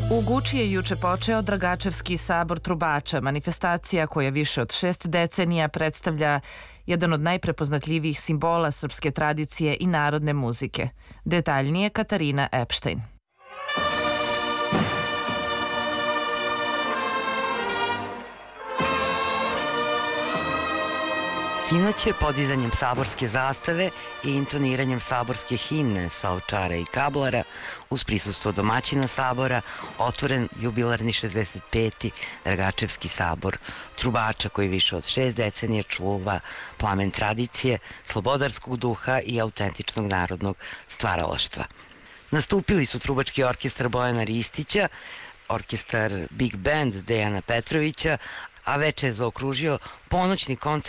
U Guči je juče počeo Dragačevski sabor trubača, manifestacija koja više od 6 decenija predstavlja jedan od najprepoznatljivijih simbola srpske tradicije i narodne muzike. Detaljnije Katarina Epštajn. Sinoć je podizanjem saborske zastave i intoniranjem saborske himne sa Ovčara i Kablara uz prisustvo domaćina sabora otvoren jubilarni 65. Dragačevski sabor trubača koji više od 6 decenija čuva plamen tradicije, slobodarskog duha i autentičnog narodnog stvaralaštva. Nastupili su trubački orkestar Bojana Ristića, orkestar Big Band Dejana Petrovića, a veče je zaokružio ponoćni koncert